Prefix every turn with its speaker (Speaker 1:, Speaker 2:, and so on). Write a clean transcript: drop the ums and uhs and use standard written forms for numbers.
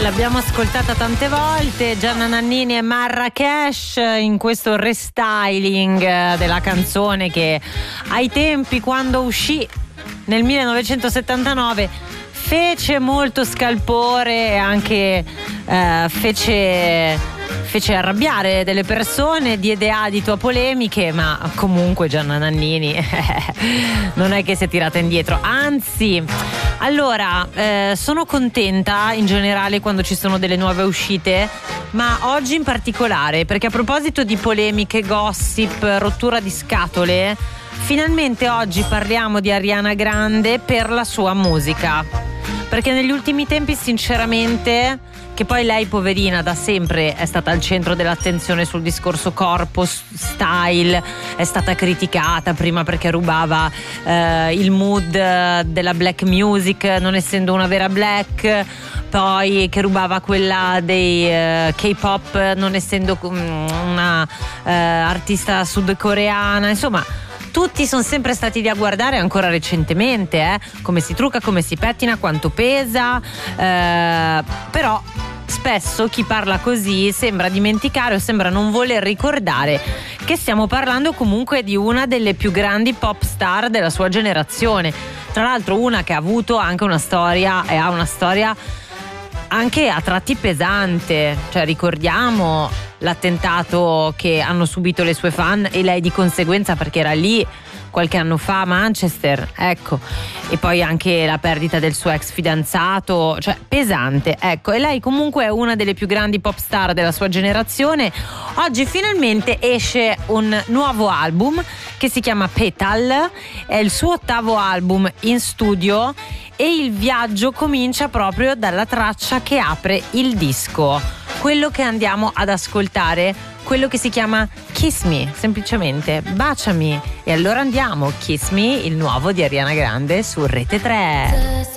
Speaker 1: L'abbiamo ascoltata tante volte, Gianna Nannini e Marracash in questo restyling della canzone che ai tempi, quando uscì nel 1979, fece molto scalpore e anche fece arrabbiare delle persone, diede adito a polemiche, ma comunque Gianna Nannini non è che si è tirata indietro, anzi. Allora, sono contenta in generale quando ci sono delle nuove uscite, ma oggi in particolare, perché a proposito di polemiche, gossip, rottura di scatole, finalmente oggi parliamo di Ariana Grande per la sua musica, perché negli ultimi tempi sinceramente, che poi lei poverina da sempre è stata al centro dell'attenzione sul discorso corpo, style, è stata criticata prima perché rubava il mood della black music non essendo una vera black, poi che rubava quella dei K-pop non essendo una artista sudcoreana, insomma tutti sono sempre stati lì a guardare, ancora recentemente, come si trucca, come si pettina, quanto pesa, però spesso chi parla così sembra dimenticare o sembra non voler ricordare che stiamo parlando comunque di una delle più grandi pop star della sua generazione, tra l'altro una che ha avuto anche una storia e ha una storia anche a tratti pesante, cioè ricordiamo l'attentato che hanno subito le sue fan e lei di conseguenza, perché era lì qualche anno fa a Manchester, ecco, e poi anche la perdita del suo ex fidanzato, cioè pesante, ecco, e lei comunque è una delle più grandi pop star della sua generazione. Oggi finalmente esce un nuovo album che si chiama Petal, è il suo 8º album in studio e il viaggio comincia proprio dalla traccia che apre il disco, quello che andiamo ad ascoltare, quello che si chiama Kiss Me, semplicemente baciami. E allora andiamo, Kiss Me, il nuovo di Ariana Grande su Rete 3.